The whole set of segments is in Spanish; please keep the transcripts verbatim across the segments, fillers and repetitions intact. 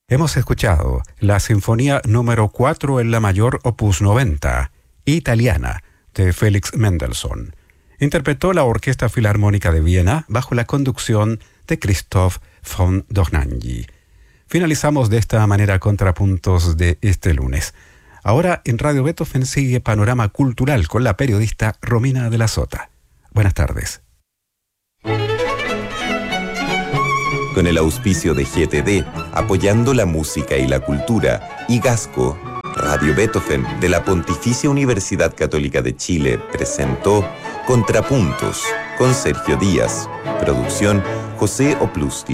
Hemos escuchado la Sinfonía número cuatro en la mayor opus noventa, Italiana, de Félix Mendelssohn. Interpretó la Orquesta Filarmónica de Viena bajo la conducción de Christoph von Dohnanyi. Finalizamos de esta manera Contrapuntos de este lunes. Ahora en Radio Beethoven sigue Panorama Cultural con la periodista Romina de la Sota. Buenas tardes. Con el auspicio de G T D, apoyando la música y la cultura, y Gasco, Radio Beethoven de la Pontificia Universidad Católica de Chile presentó Contrapuntos con Sergio Díaz. Producción José Oplusti.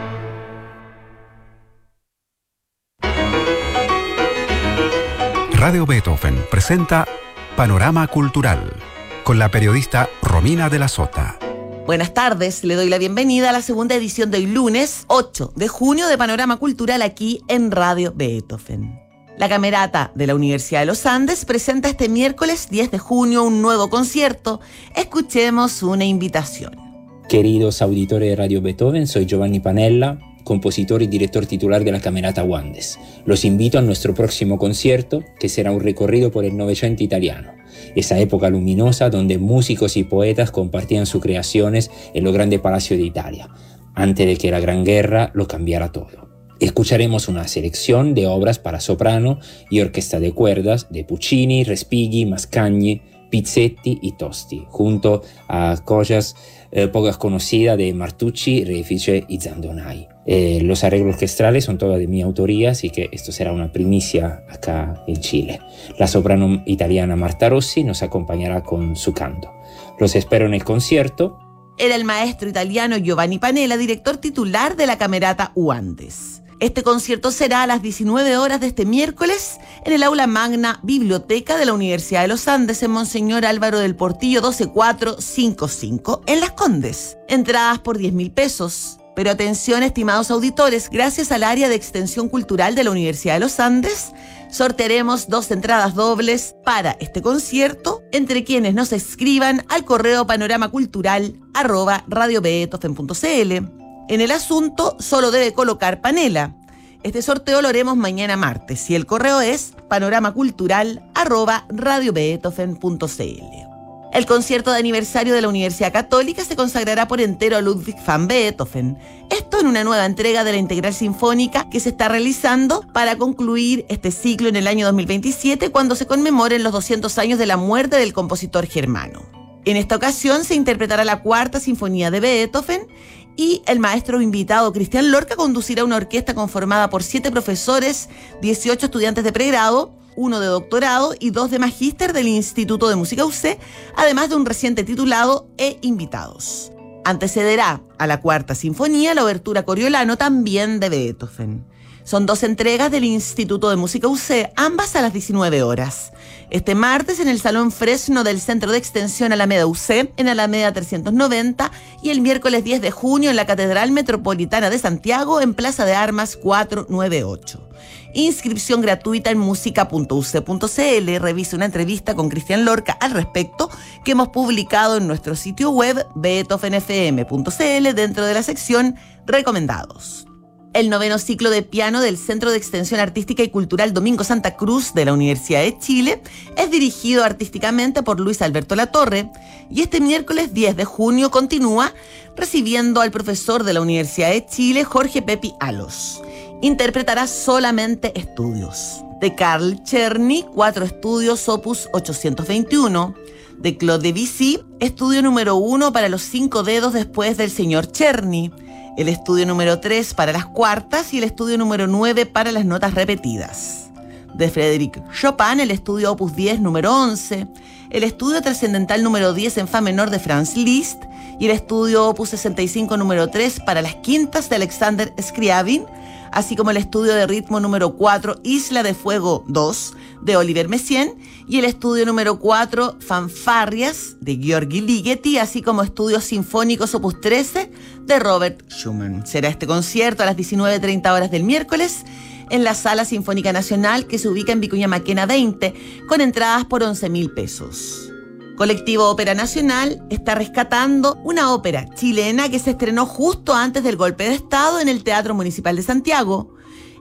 Radio Beethoven presenta Panorama Cultural con la periodista Romina de la Sota. Buenas tardes, le doy la bienvenida a la segunda edición del lunes ocho de junio de Panorama Cultural aquí en Radio Beethoven. La Camerata de la Universidad de los Andes presenta este miércoles diez de junio un nuevo concierto. Escuchemos una invitación. Queridos auditores de Radio Beethoven, soy Giovanni Panella, compositor y director titular de la Camerata Wandes. Los invito a nuestro próximo concierto, que será un recorrido por el Novecento italiano, esa época luminosa donde músicos y poetas compartían sus creaciones en los grandes palacios de Italia, antes de que la Gran Guerra lo cambiara todo. Escucharemos una selección de obras para soprano y orquesta de cuerdas de Puccini, Respighi, Mascagni, Pizzetti y Tosti, junto a cosas eh, pocas conocidas de Martucci, Refice y Zandonai. Eh, los arreglos orquestales son todos de mi autoría, así que esto será una primicia acá en Chile. La soprano italiana Marta Rossi nos acompañará con su canto. Los espero en el concierto. Era el maestro italiano Giovanni Panella, director titular de la Camerata Wandes. Este concierto será a las diecinueve horas de este miércoles en el Aula Magna Biblioteca de la Universidad de los Andes en Monseñor Álvaro del Portillo doce mil cuatrocientos cincuenta y cinco en Las Condes. Entradas por diez mil pesos. Pero atención, estimados auditores, gracias al área de extensión cultural de la Universidad de los Andes, sortearemos dos entradas dobles para este concierto entre quienes nos escriban al correo panoramacultural arroba radiobeethoven punto cl. En el asunto solo debe colocar Panella. Este sorteo lo haremos mañana martes y el correo es panoramacultural arroba radiobeethoven punto cl. El concierto de aniversario de la Universidad Católica se consagrará por entero a Ludwig van Beethoven. Esto en una nueva entrega de la Integral Sinfónica que se está realizando para concluir este ciclo en el año dos mil veintisiete, cuando se conmemoren los doscientos años de la muerte del compositor germano. En esta ocasión se interpretará la Cuarta Sinfonía de Beethoven y el maestro invitado Cristian Lorca conducirá una orquesta conformada por siete profesores, dieciocho estudiantes de pregrado, uno de doctorado y dos de magíster del Instituto de Música U C, además de un reciente titulado e invitados. Antecederá a la Cuarta Sinfonía la obertura Coriolano, también de Beethoven. Son dos entregas del Instituto de Música U C, ambas a las diecinueve horas. Este martes en el Salón Fresno del Centro de Extensión Alameda U C, en Alameda trescientos noventa, y el miércoles diez de junio en la Catedral Metropolitana de Santiago, en Plaza de Armas cuatrocientos noventa y ocho. Inscripción gratuita en música punto u c punto cl. Revise una entrevista con Cristian Lorca al respecto que hemos publicado en nuestro sitio web beethoven f m punto cl dentro de la sección Recomendados. El noveno ciclo de piano del Centro de Extensión Artística y Cultural Domingo Santa Cruz de la Universidad de Chile es dirigido artísticamente por Luis Alberto Latorre y este miércoles diez de junio continúa recibiendo al profesor de la Universidad de Chile, Jorge Pepi Alos. Interpretará solamente estudios. De Carl Czerny, cuatro estudios opus ochocientos veintiuno. De Claude Debussy, estudio número uno para los cinco dedos después del señor Czerny. El estudio número tres para las cuartas y el estudio número nueve para las notas repetidas. De Frédéric Chopin, el estudio opus diez número once, el estudio trascendental número diez en fa menor de Franz Liszt y el estudio opus sesenta y cinco número tres para las quintas de Alexander Scriabin, así como el estudio de ritmo número cuatro, Isla de Fuego dos, de Oliver Messiaen, y el estudio número cuatro, Fanfarrias, de Gheorghi Ligeti, así como estudios sinfónicos opus trece, de Robert Schumann. Será este concierto a las diecinueve treinta horas del miércoles en la Sala Sinfónica Nacional, que se ubica en Vicuña Maquena veinte, con entradas por once mil pesos. Colectivo Ópera Nacional está rescatando una ópera chilena que se estrenó justo antes del golpe de Estado en el Teatro Municipal de Santiago.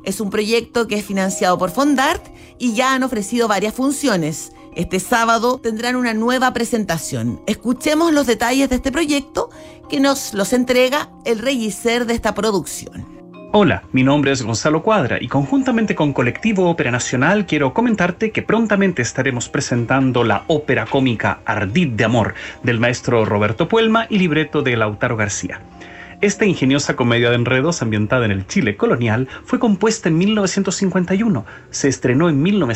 Es un proyecto que es financiado por Fondart y ya han ofrecido varias funciones. Este sábado tendrán una nueva presentación. Escuchemos los detalles de este proyecto que nos los entrega el regisser de esta producción. Hola, mi nombre es Gonzalo Cuadra y conjuntamente con Colectivo Ópera Nacional quiero comentarte que prontamente estaremos presentando la ópera cómica Ardid de Amor del maestro Roberto Puelma y libreto de Lautaro García. Esta ingeniosa comedia de enredos ambientada en el Chile colonial fue compuesta en mil novecientos cincuenta y uno, se estrenó en mil novecientos